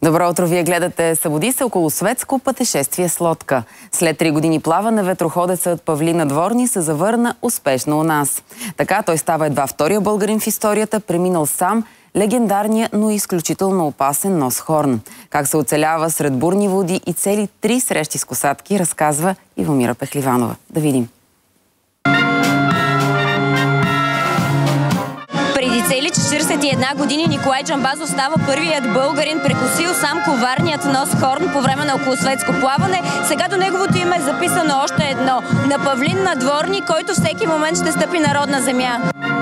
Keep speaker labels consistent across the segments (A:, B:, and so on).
A: Добро утро, вие гледате Събуди се около светско пътешествие с лодка. След 3 години плаване, ветроходецът Павлин Надворни се завърна успешно у нас. Така той става едва втория българин в историята, преминал сам легендарния, но изключително опасен нос Хорн. Как се оцелява сред бурни води и цели 3 срещи с косатки, разказва Ивомира Пехливанова. Да видим.
B: Преди цели 41 години Николай Джамбазов става първият българин, прекосил сам коварният нос Хорн по време на околосветско плаване. Сега до неговото име е записано още едно – на Павлин Надворни, който всеки момент ще стъпи на родна земя.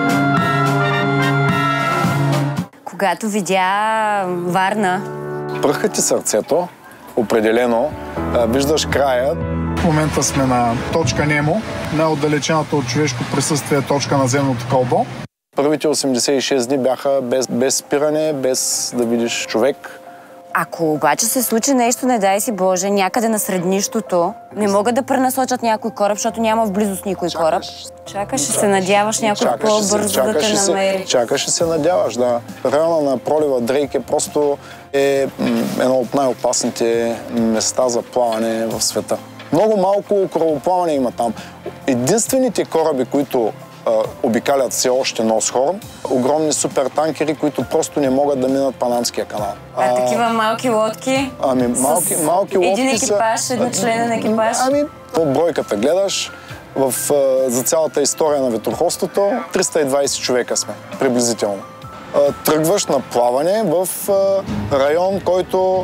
B: Когато видя Варна...
C: Пръха ти сърцето, определено. Виждаш края.
D: В момента сме на точка Немо, най-отдалечената от човешко присъствие точка на земното кълбо.
C: Първите 86 дни бяха без спиране, без да видиш човек.
B: Ако обаче се случи нещо, не дай си Боже, някъде насред нищото, не могат да пренасочат някой кораб, защото няма в близост никой кораб. Чакаш и се надяваш някой по-бързо да те намери.
C: Чакаш и се надяваш, да. Района на пролива Дрейк просто е едно от най-опасните места за плаване в света. Много малко корабоплаване има там. Единствените кораби, които обикалят все още нос Хорн, огромни супертанкери, които просто не могат да минат Панамския канал.
B: Такива малки лодки?
C: Малки лодки
B: един екипаж, едночленен екипаж?
C: По бройката гледаш, за цялата история на ветроходството 320 човека сме, приблизително. Тръгваш на плаване в район, който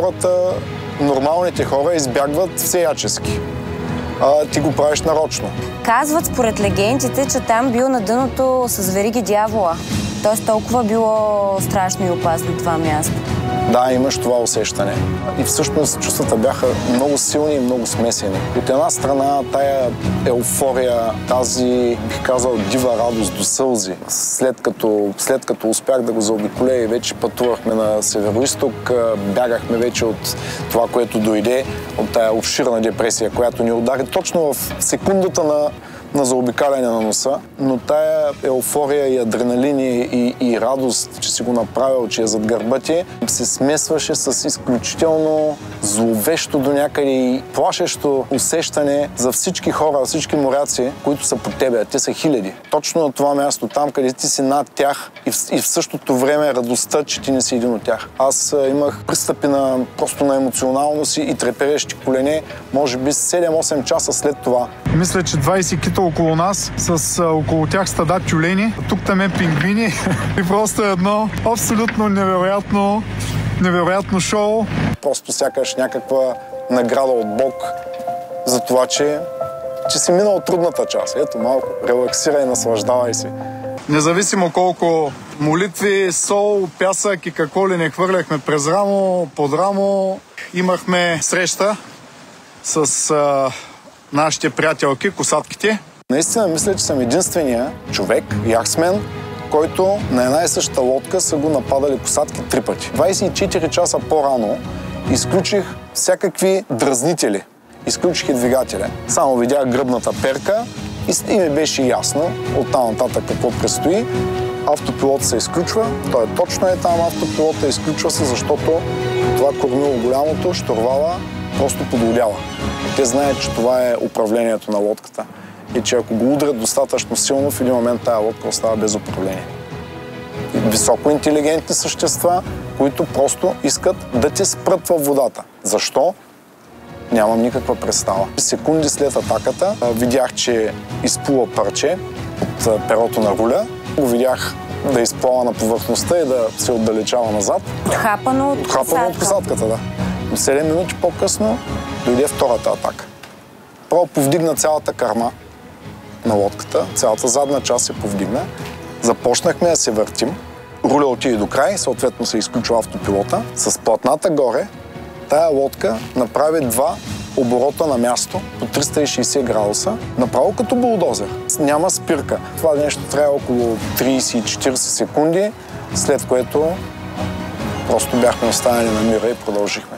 C: нормалните хора избягват всеячески. Ти го правиш нарочно.
B: Казват според легендите, че там бил на дъното с вериги дявола. Тоест толкова било страшно и опасно това място.
C: Да, имаш това усещане. И всъщност чувствата бяха много силни и много смесени. От една страна тая еуфория, тази, бих казал, дива радост до сълзи. След като успях да го заобиколя и вече пътувахме на североизток, бягахме вече от това, което дойде, от тая обширна депресия, която ни удари точно в секундата на заобикаляне на носа, но тая еуфория и адреналин и радост, че си го направил, че е зад гърба ти, се смесваше с изключително зловещо до някъде и плашещо усещане за всички хора, всички моряци, които са по тебе, а те са хиляди. Точно на това място, там, къде ти си над тях и в същото време радостта, че ти не си един от тях. Аз имах пристъпи просто на емоционалност и треперещи колене, може би 7-8 часа след това.
D: Мисля, че 20 кита около нас, с около тях стада тюлени, тук там е пингвини и просто едно абсолютно невероятно шоу.
C: Просто сякаш някаква награда от Бог за това, че си минал трудната част. Ето малко, релаксирай, наслаждавай си.
D: Независимо колко молитви, сол, пясък и какво ли не хвърляхме през рамо, под рамо, имахме среща с нашите приятелки, косатките.
C: Наистина мисля, че съм единствения човек, яхтсмен, който на една и съща лодка са го нападали косатки 3 пъти. 24 часа по-рано изключих всякакви дразнители. Изключих и двигателя. Само видях гръбната перка и ми беше ясно оттам нататък какво предстои. Автопилот се изключва, той точно е там, автопилота изключва се, защото това кормило голямото, щурвала, просто подводява. Те знаят, че това е управлението на лодката и че ако го удрят достатъчно силно, в един момент тая лодка остава без управление. Високо интелигентни същества, които просто искат да те спрат във водата. Защо? Нямам никаква представа. Секунди след атаката видях, че изплува парче от перото на руля. Го видях да изплава на повърхността и да се отдалечава назад.
B: Отхапано от
C: косатката, да. 7 минути по-късно дойде втората атака. Право повдигна цялата карма на лодката, цялата задна част се повдигна. Започнахме да се въртим. Руля отиде до край, съответно се изключва автопилота. С платната горе, тая лодка направи 2 оборота на място по 360 градуса, направо като булдозер. Няма спирка. Това нещо трябва около 30-40 секунди, след което просто бяхме останали на мира и продължихме.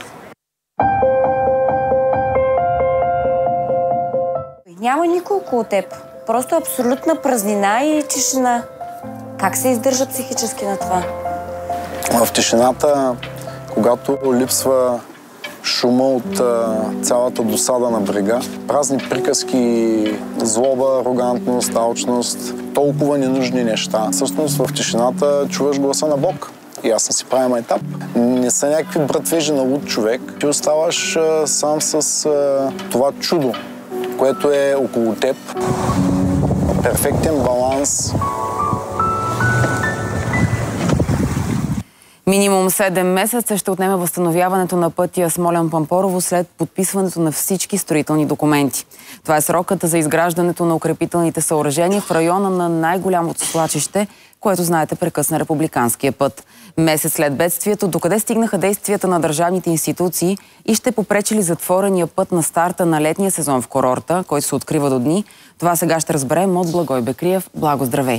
B: Няма никой около теб. Просто абсолютна празнина и тишина. Как се издържа психически на това?
C: В тишината когато липсва шума от цялата досада на брега. Празни приказки, злоба, арогантност, алчност, толкова ненужни неща. Всъщност в тишината чуваш гласа на Бог. И аз не си правя майтап. Не са някакви братвежи на луд човек. Ти оставаш сам с това чудо, което е около теб. Перфектен баланс.
A: Минимум 7 месеца ще отнеме възстановяването на пътя Смолян-Пампорово след подписването на всички строителни документи. Това е срокът за изграждането на укрепителните съоръжения в района на най-голямото свлачище, което, знаете, прекъсна републиканския път. Месец след бедствието, докъде стигнаха действията на държавните институции и ще попречи ли затворения път на старта на летния сезон в курорта, който се открива до дни? Това сега ще разберем от Благой Бекриев. Благо, здравей!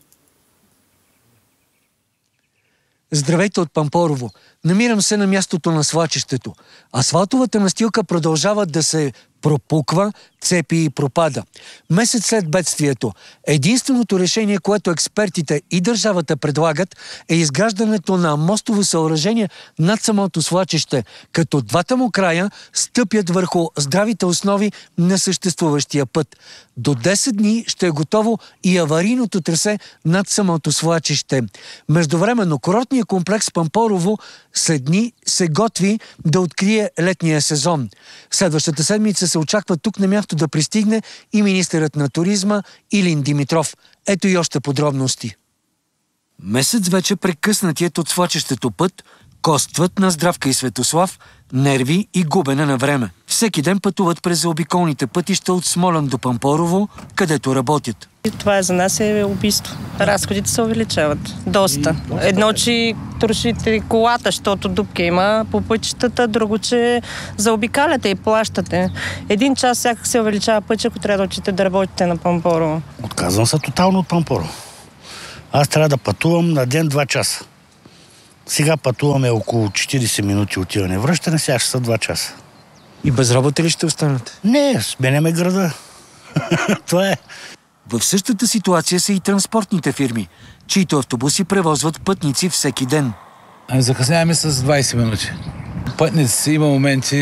E: Здравейте от Пампорово. Намирам се на мястото на свлачището. Асфалтовата настилка продължава да се пропуква, цепи и пропада. Месец след бедствието, единственото решение, което експертите и държавата предлагат, е изграждането на мостово съоръжение над самото свлачище, като двата му края стъпят върху здравите основи на съществуващия път. До 10 дни ще е готово и аварийното трасе над самото свлачище. Междувременно, курортният комплекс Пампорово след дни се готви да открие летния сезон. Следващата седмица се очаква тук на място да пристигне и министърът на туризма Илин Димитров. Ето и още подробности. Месец вече прекъснатият от свлачището път костват на Здравка и Светослав нерви и губене на време. Всеки ден пътуват през заобиколните пътища от Смолян до Пампорово, където работят.
F: Това за нас е убийство. Разходите се увеличават доста. Едно, че трошите колата, защото дупки има по пътищата, друго, че заобикаляте и плащате. 1 час всякак се увеличава път, ако трябва да учите да работите на Пампорово.
G: Отказвам се тотално от Пампорово. Аз трябва да пътувам на ден 2 часа. Сега пътуваме около 40 минути отиване връщане, сега ще са 2 часа.
E: И без работа ли ще останете?
G: Не, сменяме града. Това е.
E: В същата ситуация са и транспортните фирми, чието автобуси превозват пътници всеки ден.
H: Закъсняваме с 20 минути. Пътници има моменти,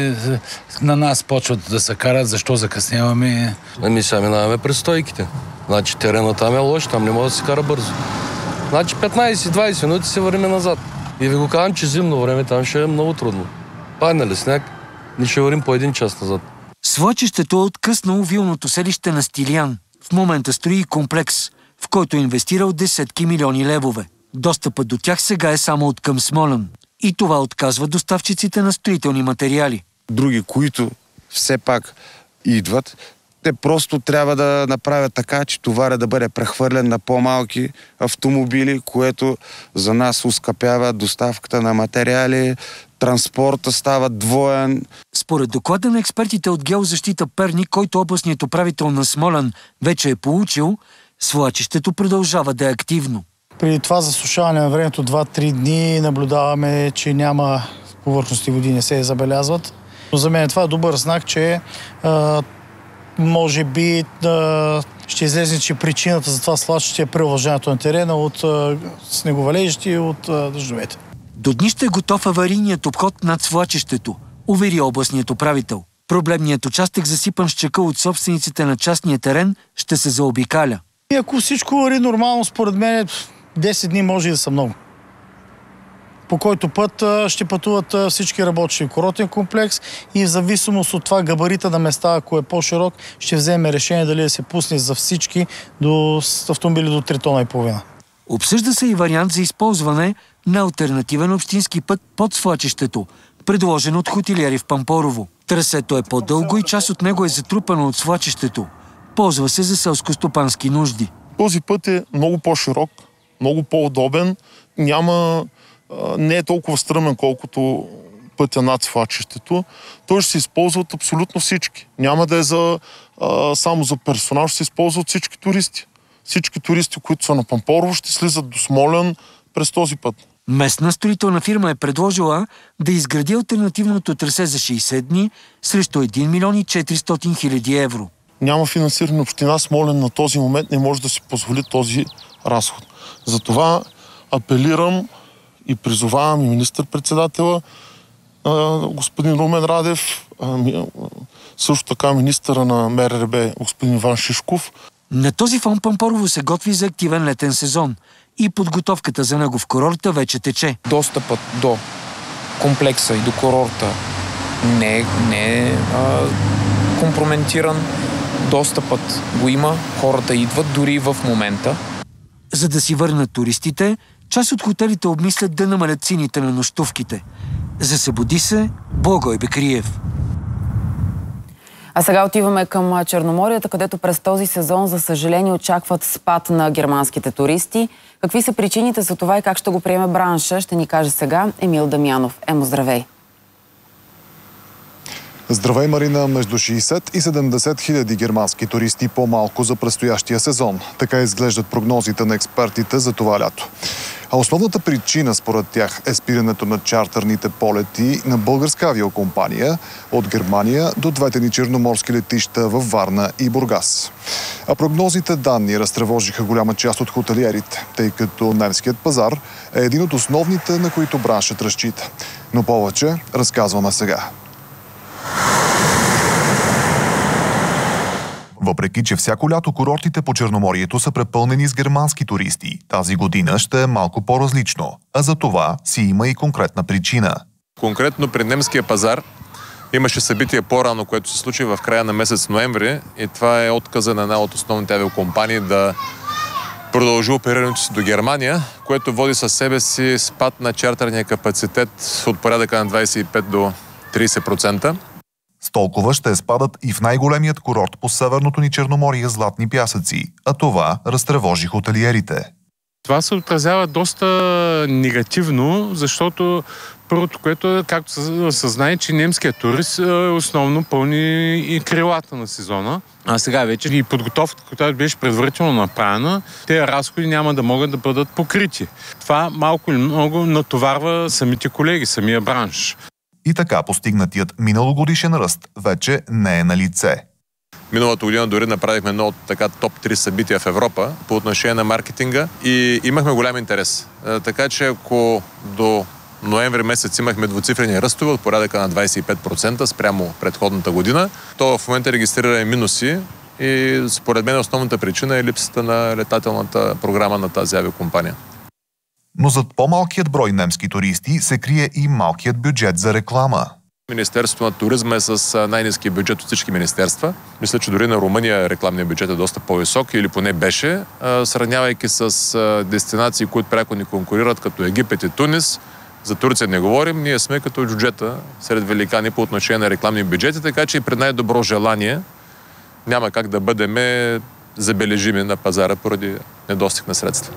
H: на нас почват да се карат, защо закъсняваме.
I: Сега минаваме през стойките. Значи терена там е лош, там не може да се кара бързо. Значи 15-20 минути се върнем назад. И ви го казвам, че зимно време там ще е много трудно. Падне ли сняг, ние ще вървим по 1 час назад.
E: Свлачището е откъснало вилното селище на Стилиян. В момента строи комплекс, в който е инвестирал десетки милиони левове. Достъпът до тях сега е само от към Смолян. И това отказва доставчиците на строителни материали.
J: Други, които все пак идват, те просто трябва да направят така, че товарът да бъде прехвърлен на по-малки автомобили, което за нас ускъпява доставката на материали, транспорта става двоен.
E: Според доклада на експертите от Геозащита Перник, който областният управител на Смолян вече е получил, свлачището продължава да е активно.
K: При това засушаване на времето 2-3 дни наблюдаваме, че няма повърхностни води, не се забелязват. Но за мен това е добър знак, че може би ще излезе, че причината за това свлачище е преувлажняването на терена от снеговалежите и от дъждовете.
E: До дни ще е готов аварийният обход над свлачището, увери областният управител. Проблемният участък, засипан с чака от собствениците на частния терен, ще се заобикаля.
K: И ако всичко върви нормално, според мен 10 дни може и да са много. По който път ще пътуват всички работещи в курортен комплекс и в зависимост от това габарита на места, ако е по-широк, ще вземе решение дали да се пусне за всички до автомобили до 3,5 тона.
E: Обсъжда се и вариант за използване на алтернативен общински път под свлачището, предложен от хотелиери в Пампорово. Трасето е по-дълго и част от него е затрупано от свлачището. Ползва се за селскостопански нужди.
L: Този път е много по-широк, много по-удобен, не е толкова стръмен, колкото пътя над свлачището. Той ще се използва от абсолютно всички. Няма да е само за персонал, ще се използва от всички туристи. Всички туристи, които са на Пампорово, ще слизат до Смолян през този път.
E: Местна строителна фирма е предложила да изгради алтернативното трасе за 60 дни срещу 1 милион и 400 хиляди евро.
L: Няма финансиране. Община Смолян на този момент не може да си позволи този разход. Затова апелирам и призовавам и министър-председателя, господин Румен Радев, също така министъра на МРРБ, господин Иван Шишков.
E: На този фон Пампорово се готви за активен летен сезон и подготовката за него в курорта вече тече.
M: Достъпът до комплекса и до курорта не е компрометиран. Достъпът го има, хората идват дори в момента.
E: За да си върнат туристите, част от хотелите обмислят да намалят цените на нощувките. За Събуди се, Благой Бекриев.
A: А сега отиваме към Черноморието, където през този сезон, за съжаление, очакват спад на германските туристи. Какви са причините за това и как ще го приеме бранша, ще ни каже сега Емил Дамянов. Емо, здравей!
N: Здравей, Марина! Между 60 и 70 хиляди германски туристи по-малко за предстоящия сезон. Така изглеждат прогнозите на експертите за това лято. А основната причина, според тях, е спирането на чартерните полети на българска авиокомпания от Германия до двете ни черноморски летища във Варна и Бургас. А прогнозите данни разтревожиха голяма част от хотелиерите, тъй като немският пазар е един от основните, на които браншът разчита. Но повече разказваме сега. Въпреки че всяко лято курортите по Черноморието са препълнени с германски туристи, тази година ще е малко по-различно. А за това си има и конкретна причина.
O: Конкретно при немския пазар имаше събитие по-рано, което се случи в края на месец ноември, и това е отказа на една от основните авиокомпании да продължи оперирането си до Германия, което води със себе си спад на чартерния капацитет от порядъка на 25 до 30%.
N: С толкова ще спадат и в най-големият курорт по северното ни Черноморие Златни пясъци, а това разтревожи хотелиерите.
P: Това се отразява доста негативно, защото първото, което е, както се знае, че немският турист основно пълни и крилата на сезона. А сега вече и подготовката, която беше предварително направена, тези разходи няма да могат да бъдат покрити. Това малко или много натоварва самите колеги, самия бранш.
N: И така постигнатият миналогодишен ръст вече не е на лице.
O: Миналата година дори направихме едно от топ 3 събития в Европа по отношение на маркетинга и имахме голям интерес. Така че ако до ноември месец имахме двуцифрени ръстове от порядъка на 25% спрямо предходната година, то в момента регистрираме минуси и според мен основната причина е липсата на летателната програма на тази авиокомпания.
N: Но зад по-малкият брой немски туристи се крие и малкият бюджет за реклама.
O: Министерството на туризма е с най-ниския бюджет от всички министерства. Мисля, че дори на Румъния рекламният бюджет е доста по-висок, или поне беше, сравнявайки с дестинации, които пряко ни конкурират, като Египет и Тунис. За Турция не говорим, ние сме като джуджета сред великани по отношение на рекламни бюджети, така че и при най-добро желание няма как да бъдем забележими на пазара поради недостиг на средства.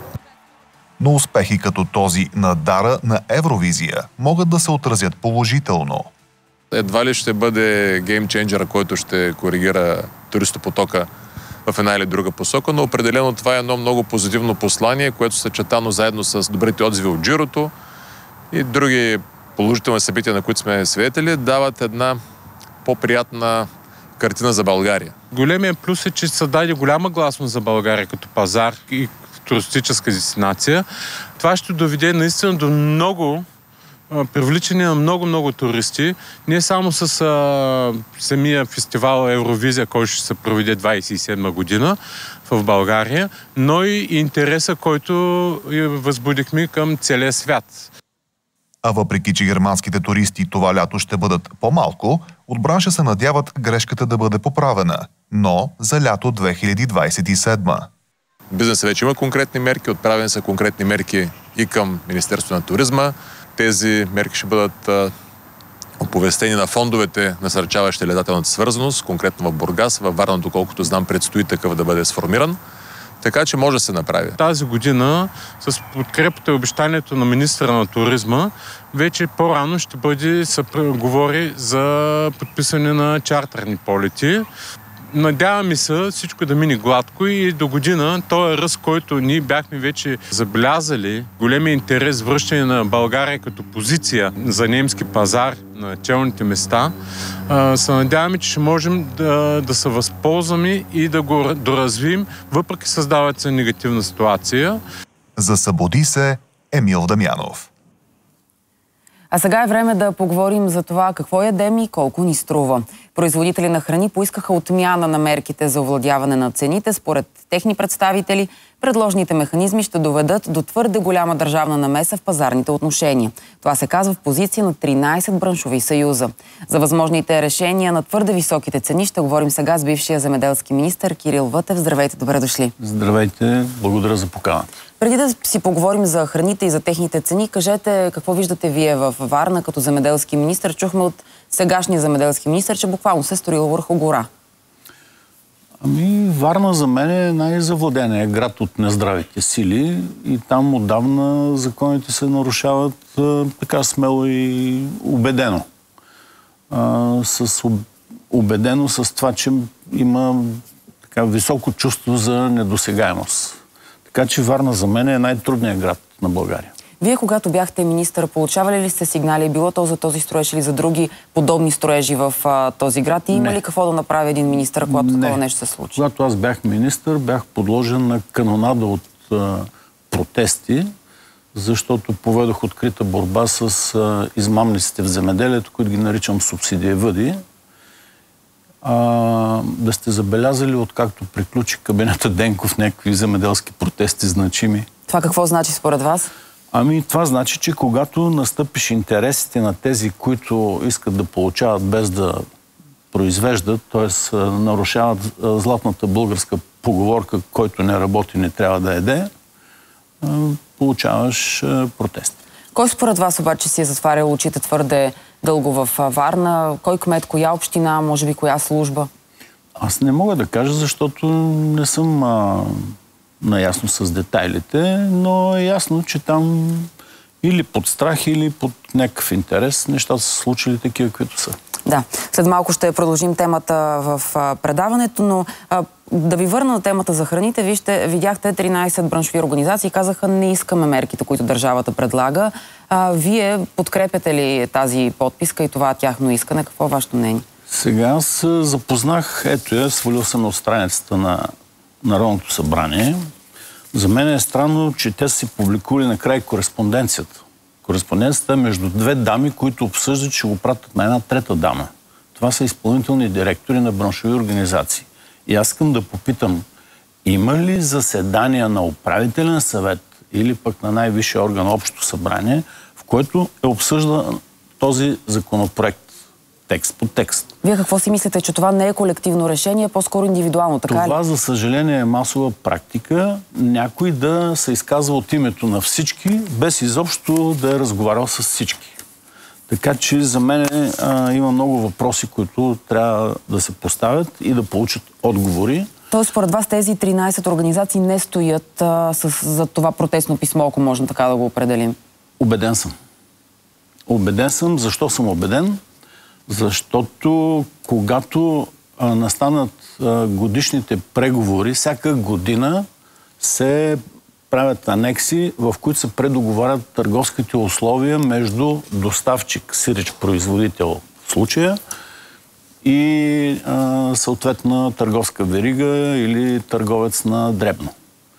N: Но успехи като този на Дара на Евровизия могат да се отразят положително.
O: Едва ли ще бъде геймченджера, който ще коригира туристопотока в една или друга посока, но определено това е едно много позитивно послание, което съчетано заедно с добрите отзиви от Джирото и други положителни събития, на които сме свидетели, дават една по-приятна картина за България.
P: Големият плюс е, че се даде голяма гласност за България като пазар и туристическа дестинация. Това ще доведе наистина до много привличане на много туристи. Не само с самия фестивал Евровизия, който ще се проведе 27 година в България, но и интереса, който възбудихме към целия свят.
N: А въпреки, че германските туристи това лято ще бъдат по-малко, от бранша се надяват грешката да бъде поправена, но за лято 2027.
O: Бизнесът вече има конкретни мерки, отправени са конкретни мерки и към Министерството на туризма. Тези мерки ще бъдат оповестени на фондовете, насърчаващи летателната свързаност, конкретно в Бургас, във Варна, доколкото знам, предстои такъв да бъде сформиран. Така че може да се направи.
P: Тази година, с подкрепата и обещанието на министъра на туризма, вече по-рано ще бъде се говори за подписане на чартерни полети. Надяваме се всичко да мине гладко и до година този ръст, който ние бяхме вече забелязали, големия интерес връщане на България като позиция за немски пазар на челните места, се надяваме, че ще можем да се възползваме и да го доразвием, въпреки създават се негативна ситуация.
N: За Събуди се, Емил Дамянов.
A: А сега е време да поговорим за това какво ядем и колко ни струва. Производители на храни поискаха отмяна на мерките за овладяване на цените. Според техни представители, предложените механизми ще доведат до твърде голяма държавна намеса в пазарните отношения. Това се казва в позиция на 13 браншови съюза. За възможните решения на твърде високите цени ще говорим сега с бившия земеделски министър Кирил Вътев. Здравейте, добре дошли.
Q: Здравейте, благодаря за поканата.
A: Преди да си поговорим за храните и за техните цени, кажете какво виждате вие в Варна като земеделски министър. Чухме от сегашния земеделски министър, че буквално се строило върху гора.
Q: Ами, Варна за мен е най-завладеният град от нездравите сили и там отдавна законите се нарушават така смело и убедено. Убедено с това, че има така високо чувство за недосегаемост. Така че Варна за мен е най-трудният град на България.
A: Вие, когато бяхте министър, получавали ли сте сигнали, било то за този строеж или за други подобни строежи в този град? И има ли какво да направи един министър, когато такова нещо се случи?
Q: Когато аз бях министър, бях подложен на канонада от протести, защото поведох открита борба с измамниците в земеделието, които ги наричам субсидиевъди. Да сте забелязали, откакто приключи кабинета Денков, някакви земеделски протести значими.
A: Това какво значи според вас?
Q: Ами това значи, че когато настъпиш интересите на тези, които искат да получават без да произвеждат, т.е. нарушават златната българска поговорка, който не работи, не трябва да еде, получаваш протести.
A: Кой според вас обаче си е затварял очите твърде дълго в Варна? Кой кмет, коя община, може би коя служба?
Q: Аз не мога да кажа, защото не съм наясно с детайлите, но е ясно, че там или под страх, или под някакъв интерес нещата са случили такива, които са.
A: Да, след малко ще продължим темата в предаването, но да ви върна на темата за храните. Видяхте 13 браншови организации, казаха не искаме мерките, които държавата предлага. Вие подкрепяте ли тази подписка и това тяхно искане? Какво е вашето мнение?
Q: Сега аз запознах, ето я, свалил съм от страницата на Народното събрание. За мен е странно, че те са си публикували накрай кореспонденцията. Кореспонденцията е между две дами, които обсъждат, че го пратят на една трета дама. Това са изпълнителни директори на браншови организации. И аз искам да попитам, има ли заседания на управителен съвет или пък на най-висшия орган Общо събрание, в което е обсъждан този законопроект? Текст по текст.
A: Вие какво си мислите, че това не е колективно решение, по-скоро индивидуално, така ли?
Q: Това, за съжаление, е масова практика. Някой да се изказва от името на всички, без изобщо да е разговарял с всички. Така че за мен има много въпроси, които трябва да се поставят и да получат отговори.
A: Тоест, според вас тези 13 организации не стоят за това протестно писмо, ако можем така да го определим?
Q: Убеден съм. Убеден съм. Защо съм убеден? Защото когато настанат годишните преговори, всяка година се правят анекси, в които се предоговарят търговските условия между доставчик, сиреч-производител в случая, и съответна търговска верига или търговец на дребно.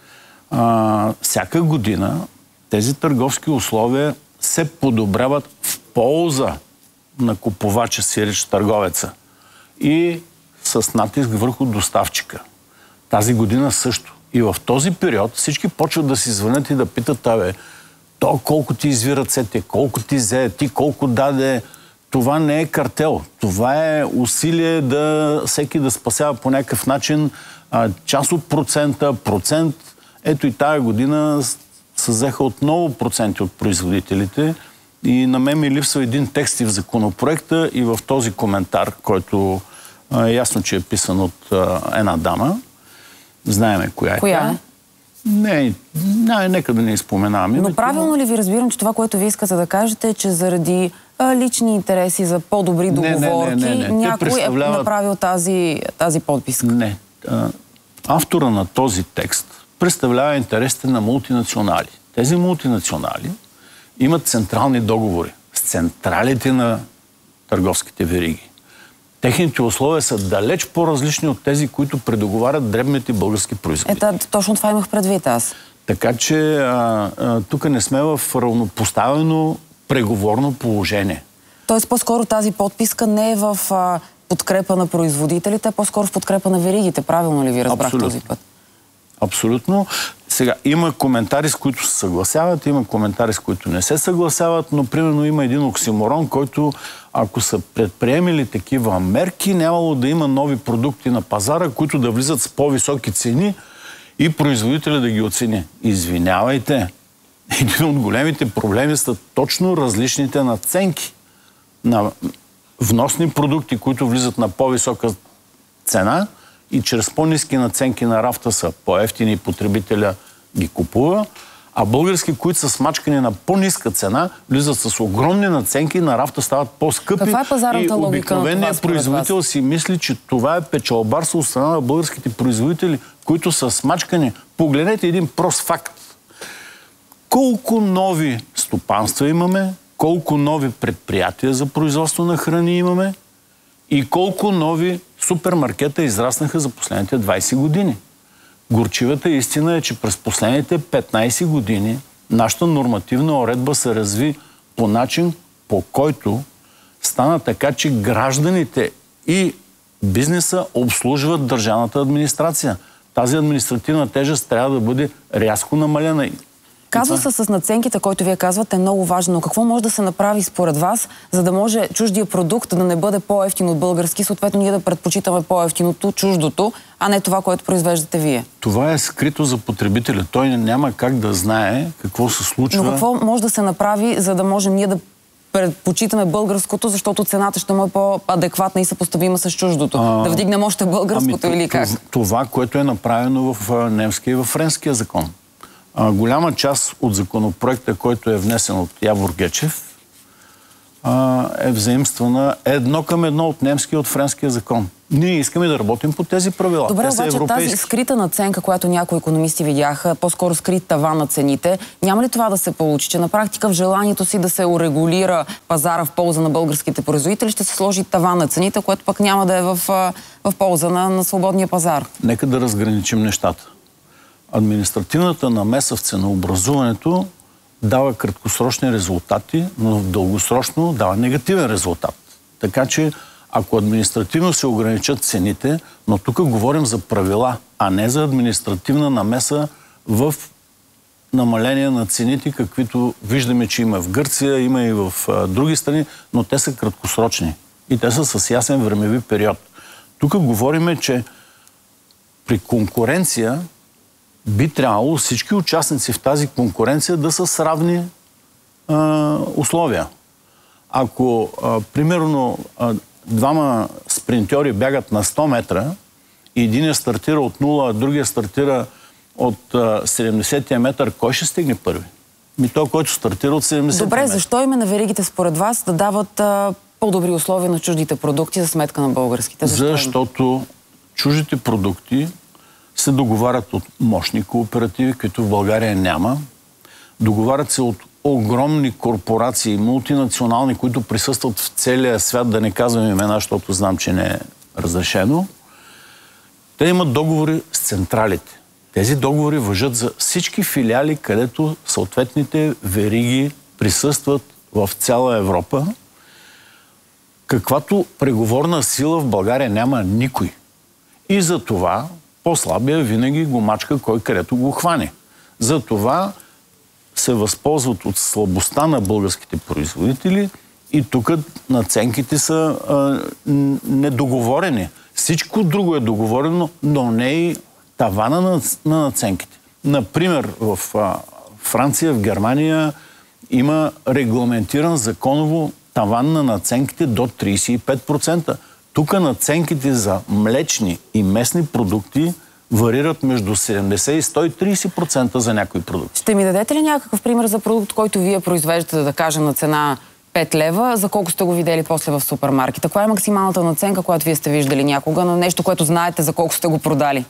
Q: Всяка година тези търговски условия се подобряват в полза на купувача, сиреч, търговеца и с натиск върху доставчика. Тази година също. И в този период всички почват да си звънят и да питат, то колко ти извира цете, колко ти взе, ти колко даде. Това не е картел. Това е усилие всеки да спасява по някакъв начин част от процент. Ето и тая година се взеха отново проценти от производителите. И на мен ми липсва един текст и в законопроекта, и в този коментар, който е ясно, че е писан от една дама. Знаеме коя е.
A: Коя е?
Q: Нека да не изпоменаваме.
A: Но правилно ли ви разбирам, че това, което ви искате да кажете, е, че заради лични интереси за по-добри договорки някой е направил тази подписка?
Q: Не. Автора на този текст представлява интересите на мултинационали. Тези мултинационали имат централни договори с централите на търговските вериги. Техните условия са далеч по-различни от тези, които предоговарят дребните български производители.
A: Точно това имах предвид аз.
Q: Така че тук не сме в равнопоставено преговорно положение.
A: Тоест по-скоро тази подписка не е в подкрепа на производителите, а по-скоро в подкрепа на веригите. Правилно ли ви разбрах този път?
Q: Абсолютно. Сега, има коментари, с които се съгласяват, има коментари, с които не се съгласяват, но примерно има един оксиморон, който, ако са предприемили такива мерки, нямало да има нови продукти на пазара, които да влизат с по-високи цени и производителя да ги оцени. Извинявайте, един от големите проблеми са точно различните надценки на вносни продукти, които влизат на по-висока цена и чрез по-ниски наценки на рафта са по-евтини и потребителя ги купува, а български, които са смачкани на по-ниска цена, влизат с огромни наценки, на рафта стават по-скъпи.
A: Каква е пазарната логика на това,
Q: обикновеният производител си мисли, че това е печалбарство от страна на българските производители, които са смачкани. Погледнете един прост факт. Колко нови стопанства имаме, колко нови предприятия за производство на храни имаме и колко нови супермаркета израснаха за последните 20 години. Горчивата истина е, че през последните 15 години нашата нормативна уредба се разви по начин, по който стана така, че гражданите и бизнеса обслужват държавната администрация. Тази административна тежест трябва да бъде рязко намалена.
A: Казва се с надценките, който вие казвате, е много важно. Но какво може да се направи според вас, за да може чуждия продукт да не бъде по-евтин от български, съответно ние да предпочитаме по-евтиното, чуждото, а не това, което произвеждате вие?
Q: Това е скрито за потребителя. Той няма как да знае какво се случва.
A: Но какво може да се направи, за да можем ние да предпочитаме българското, защото цената ще му е по-адекватна и съпоставима с чуждото? Да вдигнем още българското или как?
Q: Това, което е направено в немския и в френския закон. Голяма част от законопроекта, който е внесен от Явор Гечев, е взаимствана едно към едно от немския и от френския закон. Ние искаме да работим по тези правила.
A: Добре, обаче тази скрита надценка, която някои икономисти видяха, по-скоро скрит таван на цените, няма ли това да се получи, че на практика в желанието си да се урегулира пазара в полза на българските производители, ще се сложи таван на цените, което пък няма да е в полза на свободния пазар?
Q: Нека да разграничим нещата. Административната намеса в ценообразуването дава краткосрочни резултати, но в дългосрочно дава негативен резултат. Така че, ако административно се ограничат цените, но тук говорим за правила, а не за административна намеса в намаление на цените, каквито виждаме, че има в Гърция, има и в други страни, но те са краткосрочни и те са с ясен времеви период. Тук говорим, че при конкуренция би трябвало всички участници в тази конкуренция да са с равни условия. Ако, примерно, двама спринтьори бягат на 100 метра и единия стартира от 0, а другия стартира от 70-тия метър, кой ще стигне първи? Той, който стартира от 70-тия метър.
A: Добре, защо име на веригите според вас да дават по-добри условия на чуждите продукти за сметка на българските?
Q: Защото чуждите продукти се договарят от мощни кооперативи, които в България няма. Договарят се от огромни корпорации, мултинационални, които присъстват в целия свят, да не казвам имена, защото знам, че не е разрешено. Те имат договори с централите. Тези договори важат за всички филиали, където съответните вериги присъстват в цяла Европа. Каквато преговорна сила в България няма никой. И за това по-слабия винаги го мачка кой където го хване. Затова се възползват от слабостта на българските производители и тук наценките са недоговорени. Всичко друго е договорено, но не и тавана на наценките. Например, в Франция, в Германия има регламентиран законово таван на наценките до 35%. Тук наценките за млечни и месни продукти варират между 70 и 130% за някои продукти.
A: Ще ми дадете ли някакъв пример за продукт, който вие произвеждате, да кажем, на цена 5 лева, за колко сте го видели после в супермаркета? Каква е максималната наценка, която вие сте виждали някога на нещо, което знаете за колко сте го продали?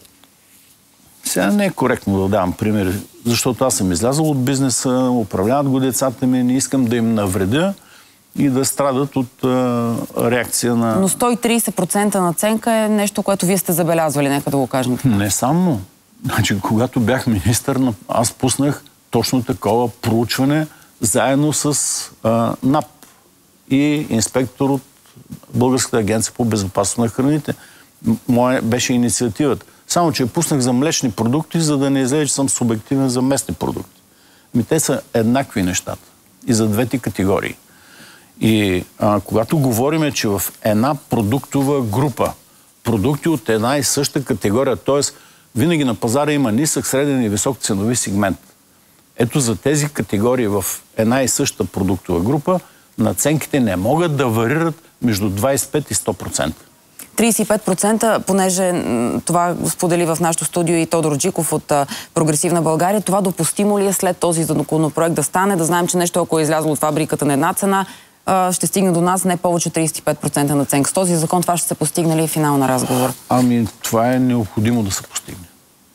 Q: Сега не е коректно да давам примери, защото аз съм излязъл от бизнеса, управляват го децата ми, не искам да им навредя и да страдат от реакция на...
A: Но 130% наценка е нещо, което вие сте забелязвали, нека да го кажем.
Q: Не само. Значи, когато бях министър, аз пуснах точно такова проучване заедно с НАП и инспектор от Българската агенция по безопасност на храните. Моя беше инициативата. Само, че я пуснах за млечни продукти, за да не излезе, че съм субективен за местни продукти. Те са еднакви нещата. И за двете категории. И когато говорим, че в една продуктова група, продукти от една и съща категория, т.е. винаги на пазара има нисък, среден и висок ценови сегмент. Ето за тези категории в една и съща продуктова група наценките не могат да варират между 25 и 100%.
A: 35%, понеже това сподели в нашото студио и Тодор Джиков от Прогресивна България. Това допустимо ли е след този законопроект да стане? Да знаем, че нещо, ако е излязло от фабриката на една цена, ще стигне до нас не повече 35% наценка. С този закон това ще се постигне ли финал на разговор?
Q: Това е необходимо да се постигне.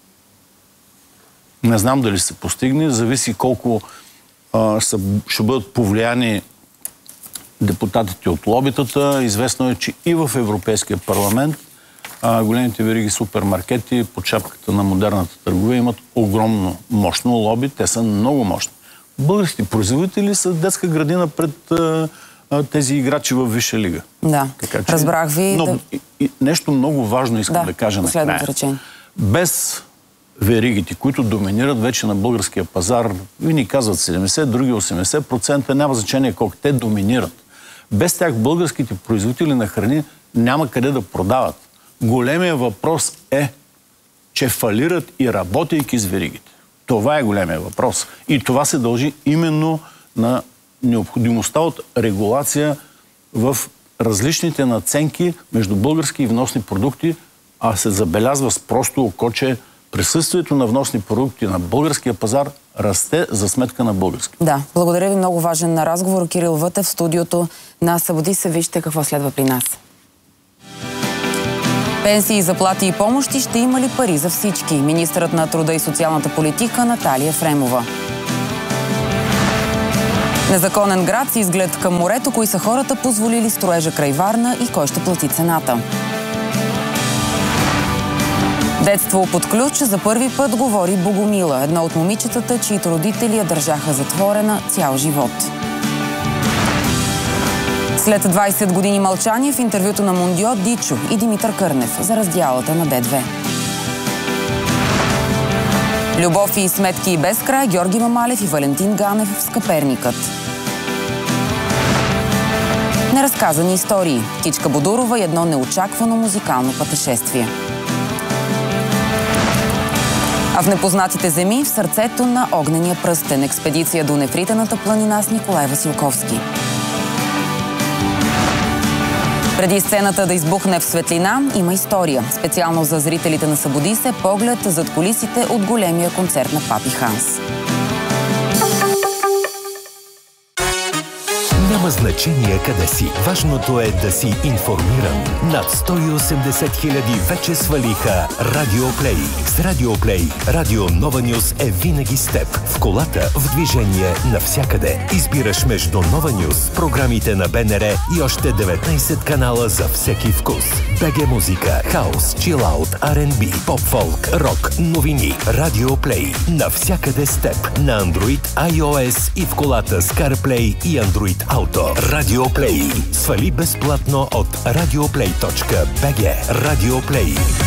Q: Не знам дали се постигне. Зависи колко ще бъдат повлияни депутатите от лобитата. Известно е, че и в Европейския парламент големите вериги супермаркети под шапката на модерната търговия имат огромно мощно лоби. Те са много мощни. Българските производители са детска градина пред тези играчи във Висша лига.
A: Да, разбрах ви.
Q: Нещо много важно искам да кажа накрая. Без веригите, които доминират вече на българския пазар, ви ни казват 70, други 80%, няма значение колко те доминират. Без тях българските производители на храни няма къде да продават. Големия въпрос е, че фалират и работейки с веригите. Това е големия въпрос. И това се дължи именно на необходимостта от регулация в различните наценки между български и вносни продукти, а се забелязва с просто око, че присъствието на вносни продукти на българския пазар расте за сметка на български.
A: Да, благодаря ви. Много важен разговор. Кирил Вътев в студиото на Събуди се. Вижте какво следва при нас. Пенсии, заплати и помощи ще има ли пари за всички? Министърът на труда и социалната политика Наталия Ефремова. Незаконен град с изглед към морето. Кои са хората позволили строежа край Варна и кой ще плати цената? Детство под ключ за първи път говори Богомила, едно от момичетата, чието родители я държаха затворена цял живот. След 20 години мълчание в интервюто на Мундио Дичо и Димитър Кърнев за раздялата на Д2. Любов и сметки и без край, Георги Мамалев и Валентин Ганев в Скъперникът. Неразказани истории, Кичка Бодурова и едно неочаквано музикално пътешествие. А в непознатите земи, в сърцето на огнения пръстен, експедиция до Нефритената планина с Николай Василковски. Преди сцената да избухне в светлина, има история. Специално за зрителите на Събуди се поглед зад кулисите от големия концерт на Папи Ханс.
R: Няма значение къде си. Важното е да си информиран. Над 180 хиляди вече свалиха Радиоплей. С Радиоплей Радио Нова Нюс е винаги с теб. В колата, в движение, навсякъде. Избираш между Нова Нюс, програмите на БНР и още 19 канала за всеки вкус. БГ музика, хаус, чилаут, R&B, поп-фолк, рок, новини. Радиоплей. Навсякъде с теб. На Android, iOS и в колата с CarPlay и Android Auto. Радиоплей. Свали безплатно от radioplay.bg. Радиоплей.